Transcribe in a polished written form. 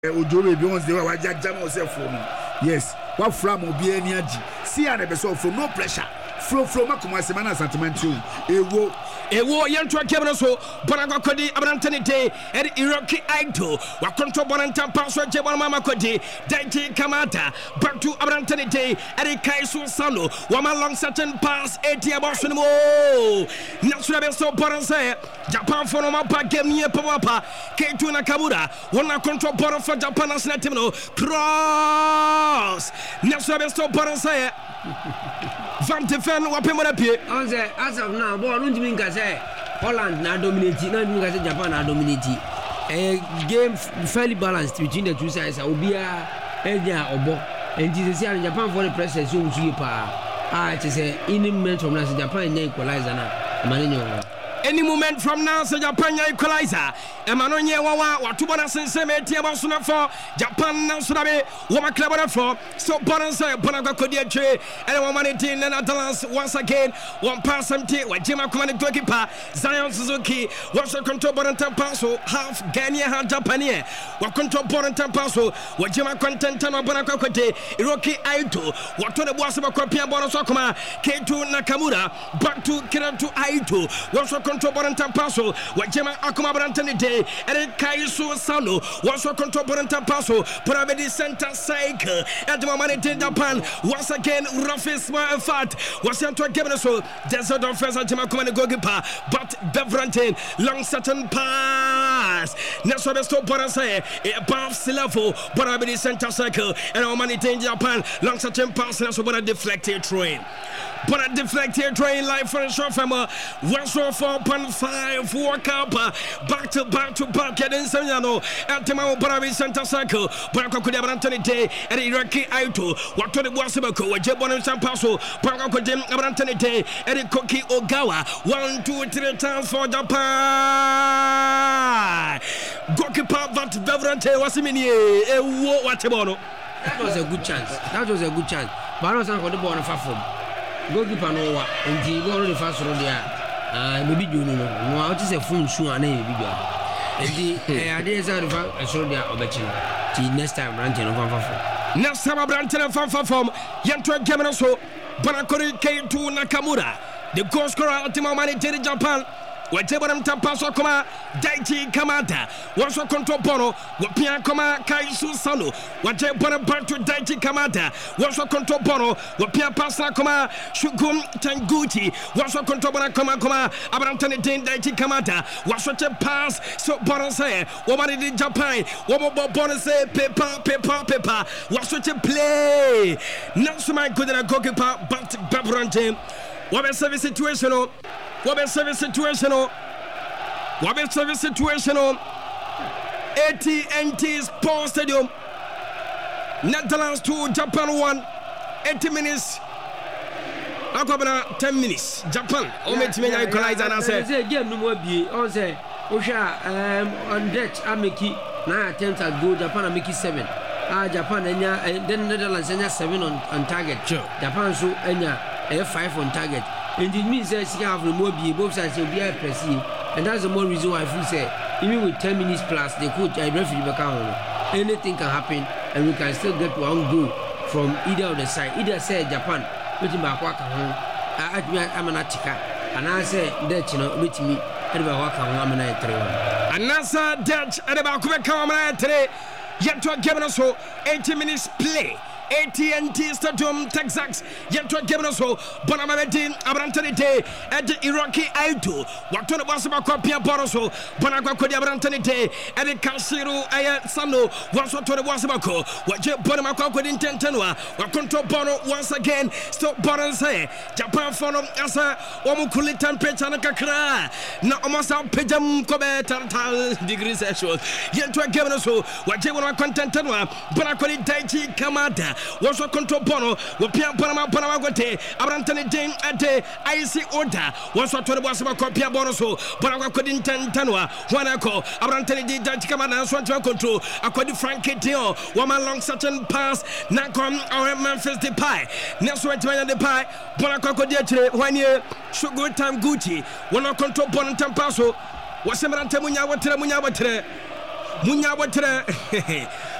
Ojobe bi once they were jam yourself from. Yes, what from obi any aji. See and be so from no pressure. Flow makuma semana sentimental. Ewo yentu akebno so Bonanga Kodi Abrantanite and Iroki Aito wa control Bonanta Paso Jebon Mama Kodi Daiti Kamata back to Abrantanite and Kaisu Sano Wama long certain pass 80 Abosunimo Nasurabe so Boranse Japan for no mapa game near Papa K2 Nakamura wanna control Boran for Japan as Natimno cross Nasurabe so Boranse Van defend Wapemapie. As of now, boy, don't mean Holland now dominating, not mean Japan now dominating. A game fairly balanced between the two sides. I will be a Obo and Japan for the press so it is any moment from now Japan equalizer now. Any moment from now, so Japan equalizer. Emmanuel Wawa, Watubana Senseme, Tiabasuna for Japan, Nansurabe, Wama Club for so Bonanza, Bonaga Kodiache, and Womanity, and Netherlands once again. One pass empty, Wajima commanded to keeper, Zion Suzuki, was a control Bonanta Paso, half Ganya, half Japania, what control Bonanta Paso, Wajima Contentano Bonaka Kote, Iroki Aito, what to the Wasaba Kopia Bonasokuma, K2 Nakamura, back to Kiratu Aito, was a control Bonanta Paso, Wajima Akuma Brantanite. And Kaisu Sano was a control Bonanta Paso, Pravedi Center Cycle, and the moment in Japan once again Rafisma and Fat was sent to a Gabriel, Desert of First Antimacoman goalkeeper, but Bevrantin long certain pass. Nesobesto Bonase above Silafo, Pravedi Center Cycle, and our money in Japan long certain pass, and so a deflected train. But a deflected train live for a short family 104.5 World Cup back to back and in Sanyano at Timao Paravi Center Circle, Branco Abrantanite, and Iraqi Aito, what to the Wasabako, what Jabon and Sampaso, Branco Abrantanite, and Koki Ogawa, 1, 2, 3 times for Japan. Goalkeeper that Bevrante was in Watabono. That was a good chance. But I was not going to be on a far goalkeeper no wa nti go the first round there maybe you know no what is a phone shoe and maybe you nti ade is a so there obechi ti next time Branton no from Yanto Gemino so Bonakori K2 Nakamura the goal scorer ultimate man in Japan. Whatever Tampaso Koma, Daiti Kamata, was a control Bono, Wapia Koma, Kaisu Sano, whatever back to Daiti Kamata, was a control Bono, Wapia Pasa Koma, Shugum Tanguti, was a control Koma, Abrantani Daiti Kamata, was such a pass, so Bono say, what did Japan, what Bono say, paper, was such a play. Not so my good at a goalkeeper, but Babrantin. What a service situational. AT&T Sports Stadium. Netherlands 2, Japan 1. 80 minutes. Akobana 10 minutes. Japan. Ometimenya equalizer and I say game no more be. On say Osha on deck Ameki 9 attempts at goal. Japan Ameki 7. Japan enya then Netherlands enya 7 on target. Sure. Japan so enya 5 on target. And it means that you have more be both sides will be perceive, and that's the more reason why I feel say even with 10 minutes plus the coach I referee back on anything can happen and we can still get one goal from either of the side. Either say Japan which back waka home I'm an atika and I say that you know with me I'm an 3-1 and NASA Dutch at about yet to give us 80 minutes play. AT&T Stadium, Texas, yet to give us so Bonamatin, Abrantanite, and Iraqi Aito. What to the Wasaba Copia Boroso, Bonaco Abrantanite, and the Casiro Ayat Sano, was to the Wasabako, what Bonamaco could intend Tenua, what control Bono once again, stop Bono say, Japan Forum as a Omukuli temperature and Kakra, no almost out Pejam Kobe 10,000 degrees Celsius, yet to give us so, what you want content Tenua, Bonacoli Daichi Kamata. Was a control Bono, Wapia Panama Panamagote, Abrantani Dane at the IC order, was what to the Wasaba Copia Bonoso, Panama couldn't Tanua, Juanaco, Abrantani did Kamana, Swanto control, according to Frankie Tio, woman long certain pass, Nakon or Memphis the Pie, Nelson the Pie, Bonaco Diatre, 1 year, Sugar Time Gucci, one control Bono Tampaso, was Semaranta Munya, what Munya. munya botre